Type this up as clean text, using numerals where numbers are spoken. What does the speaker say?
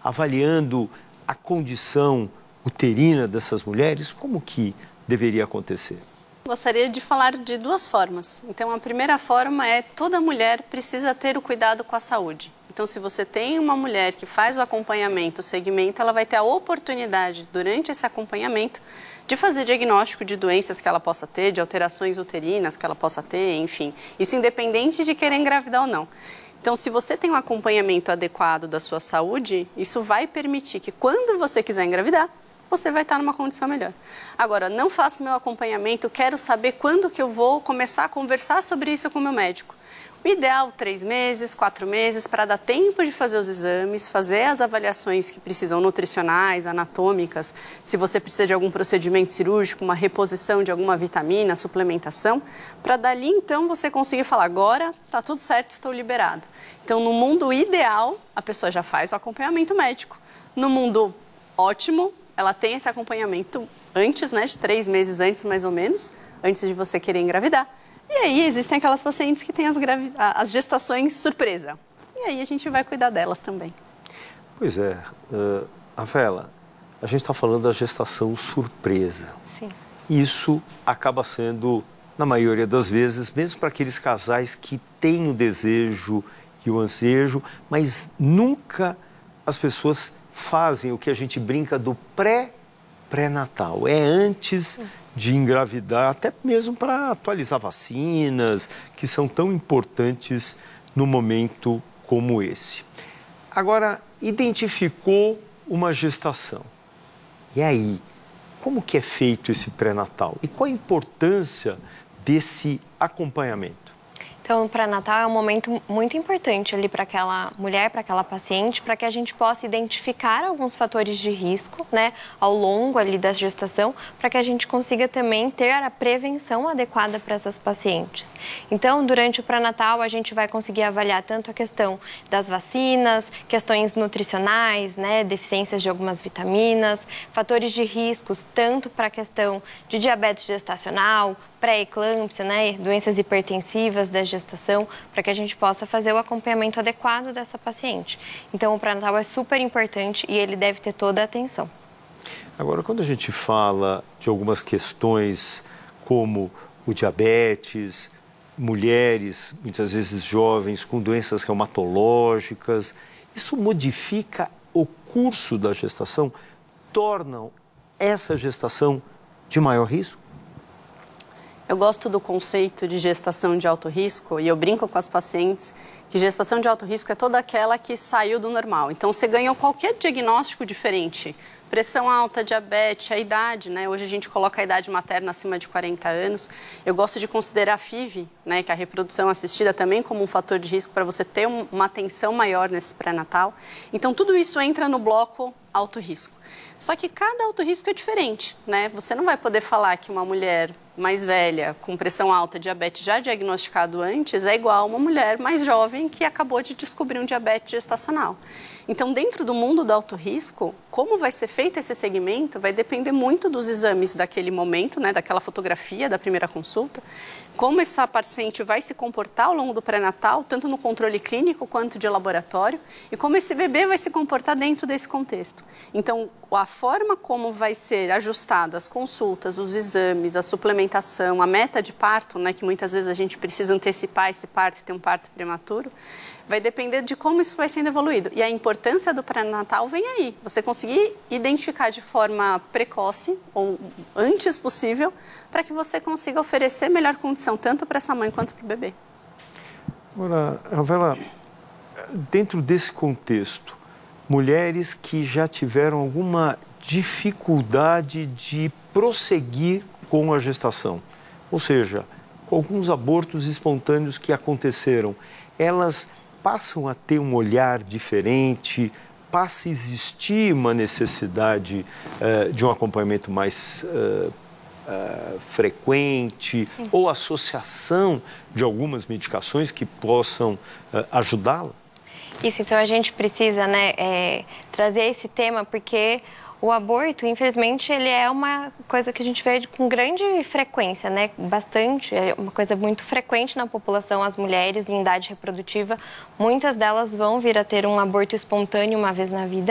avaliando a condição uterina dessas mulheres? Como que deveria acontecer? Gostaria de falar de duas formas. Então, a primeira forma é toda mulher precisa ter o cuidado com a saúde. Então, se você tem uma mulher que faz o acompanhamento, o segmento, ela vai ter a oportunidade, durante esse acompanhamento, de fazer diagnóstico de doenças que ela possa ter, de alterações uterinas que ela possa ter, enfim. Isso independente de querer engravidar ou não. Então, se você tem um acompanhamento adequado da sua saúde, isso vai permitir que quando você quiser engravidar, você vai estar numa condição melhor. Agora, não faço meu acompanhamento, quero saber quando que eu vou começar a conversar sobre isso com o meu médico. O ideal, 3 meses, 4 meses, para dar tempo de fazer os exames, fazer as avaliações que precisam nutricionais, anatômicas, se você precisa de algum procedimento cirúrgico, uma reposição de alguma vitamina, suplementação, para dali então você conseguir falar, agora está tudo certo, estou liberado. Então, no mundo ideal, a pessoa já faz o acompanhamento médico. No mundo ótimo, ela tem esse acompanhamento antes, né, de 3 meses antes, mais ou menos, antes de você querer engravidar. E aí existem aquelas pacientes que têm as gestações surpresa. E aí a gente vai cuidar delas também. Pois é, Rafaela, a gente está falando da gestação surpresa. Sim. Isso acaba sendo, na maioria das vezes, mesmo para aqueles casais que têm o desejo e o ansejo, mas nunca as pessoas fazem o que a gente brinca do pré-natal. É antes de engravidar, até mesmo para atualizar vacinas, que são tão importantes no momento como esse. Agora, identificou uma gestação. E aí, como que é feito esse pré-natal? E qual a importância desse acompanhamento? Então, o pré-natal é um momento muito importante ali para aquela mulher, para aquela paciente, para que a gente possa identificar alguns fatores de risco, né, ao longo ali da gestação, para que a gente consiga também ter a prevenção adequada para essas pacientes. Então, durante o pré-natal, a gente vai conseguir avaliar tanto a questão das vacinas, questões nutricionais, né, deficiências de algumas vitaminas, fatores de riscos, tanto para a questão de diabetes gestacional, pré-eclâmpsia, né, doenças hipertensivas da gestação, para que a gente possa fazer o acompanhamento adequado dessa paciente. Então, o pré-natal é super importante e ele deve ter toda a atenção. Agora, quando a gente fala de algumas questões como o diabetes, mulheres, muitas vezes jovens, com doenças reumatológicas, isso modifica o curso da gestação? Tornam essa gestação de maior risco? Eu gosto do conceito de gestação de alto risco e eu brinco com as pacientes que gestação de alto risco é toda aquela que saiu do normal. Então, você ganhou qualquer diagnóstico diferente, pressão alta, diabetes, a idade, né? Hoje a gente coloca a idade materna acima de 40 anos. Eu gosto de considerar a FIV, né, que é a reprodução assistida também como um fator de risco para você ter uma atenção maior nesse pré-natal. Então, tudo isso entra no bloco alto risco. Só que cada alto risco é diferente, né? Você não vai poder falar que uma mulher mais velha, com pressão alta, diabetes já diagnosticado antes, é igual a uma mulher mais jovem que acabou de descobrir um diabetes gestacional. Então, dentro do mundo do alto risco, como vai ser feito esse segmento vai depender muito dos exames daquele momento, né, daquela fotografia da primeira consulta, como essa paciente vai se comportar ao longo do pré-natal, tanto no controle clínico quanto de laboratório, e como esse bebê vai se comportar dentro desse contexto. Então, a forma como vai ser ajustada as consultas, os exames, a suplementação, a meta de parto, né, que muitas vezes a gente precisa antecipar esse parto e ter um parto prematuro, vai depender de como isso vai sendo evoluído. E a importância do pré-natal vem aí. Você conseguir identificar de forma precoce, ou antes possível, para que você consiga oferecer melhor condição, tanto para essa mãe quanto para o bebê. Agora, Rafaela, dentro desse contexto, mulheres que já tiveram alguma dificuldade de prosseguir com a gestação, ou seja, com alguns abortos espontâneos que aconteceram, elas passam a ter um olhar diferente, passa a existir uma necessidade de um acompanhamento mais frequente. Sim. Ou associação de algumas medicações que possam ajudá-la? Isso, então a gente precisa, né, trazer esse tema porque o aborto, infelizmente, ele é uma coisa que a gente vê com grande frequência, né? Bastante, é uma coisa muito frequente na população, as mulheres em idade reprodutiva. Muitas delas vão vir a ter um aborto espontâneo uma vez na vida.